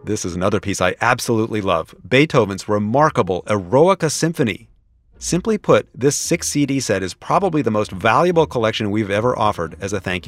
This is another piece I absolutely love, Beethoven's remarkable Eroica Symphony. Simply put, this 6 CD set is probably the most valuable collection we've ever offered as a thank you.